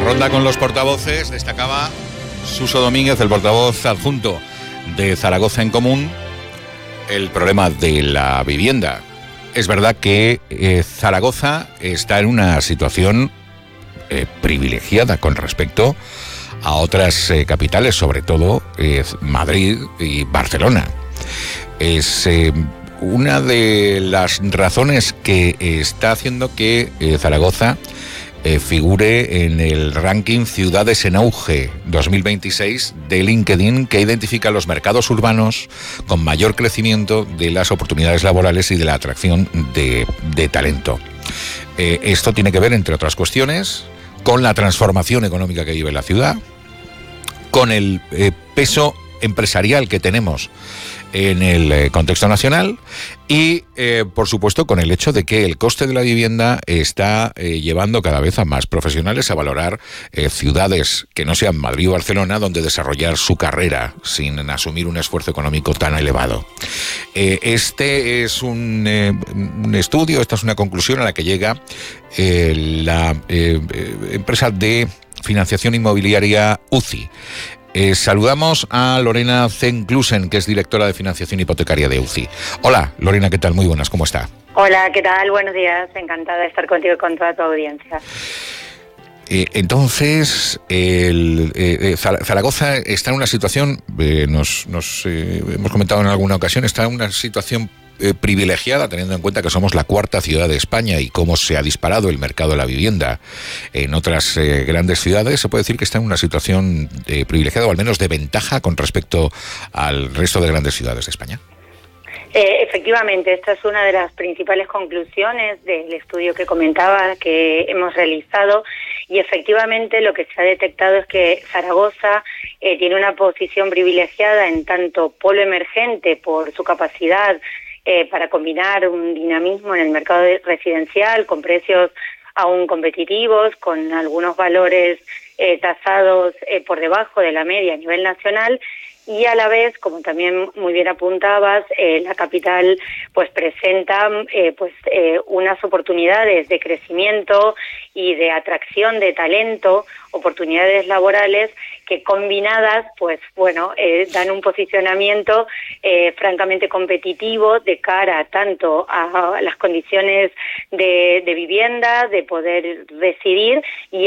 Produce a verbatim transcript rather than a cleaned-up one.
ronda con los portavoces destacaba Suso Domínguez, el portavoz adjunto de Zaragoza en Común, el problema de la vivienda. Es verdad que eh, Zaragoza está en una situación eh, privilegiada con respecto a otras eh, capitales, sobre todo eh, Madrid y Barcelona. Es eh, una de las razones que está haciendo que eh, Zaragoza eh, figure en el ranking Ciudades en Auge dos mil veintiséis de LinkedIn, que identifica los mercados urbanos con mayor crecimiento de las oportunidades laborales y de la atracción de, de talento. Eh, esto tiene que ver, entre otras cuestiones, con la transformación económica que vive la ciudad, con el eh, peso empresarial que tenemos en el eh, contexto nacional y, eh, por supuesto, con el hecho de que el coste de la vivienda está eh, llevando cada vez a más profesionales a valorar eh, ciudades que no sean Madrid o Barcelona donde desarrollar su carrera sin asumir un esfuerzo económico tan elevado. Eh, este es un, eh, un estudio, esta es una conclusión a la que llega eh, la eh, empresa de financiación inmobiliaria U C I. Eh, saludamos a Lorena Zenclusen, que es directora de financiación hipotecaria de U C I. Hola, Lorena, ¿qué tal? Muy buenas, ¿cómo está? Hola, ¿qué tal? Buenos días, encantada de estar contigo y con toda tu audiencia. Eh, entonces, el, eh, Zaragoza está en una situación, eh, nos, nos eh, hemos comentado en alguna ocasión, está en una situación eh, privilegiada, teniendo en cuenta que somos la cuarta ciudad de España y cómo se ha disparado el mercado de la vivienda en otras eh, grandes ciudades. Se puede decir que está en una situación eh, privilegiada, o al menos de ventaja, con respecto al resto de grandes ciudades de España. Eh, efectivamente, esta es una de las principales conclusiones del estudio que comentaba que hemos realizado, y efectivamente lo que se ha detectado es que Zaragoza eh, tiene una posición privilegiada en tanto polo emergente por su capacidad eh, para combinar un dinamismo en el mercado residencial con precios aún competitivos, con algunos valores eh, tasados eh, por debajo de la media a nivel nacional. Y a la vez, como también muy bien apuntabas, eh, la capital pues presenta eh, pues eh, unas oportunidades de crecimiento y de atracción de talento, oportunidades laborales que combinadas pues bueno eh, dan un posicionamiento eh, francamente competitivo de cara tanto a las condiciones de, de vivienda, de poder residir y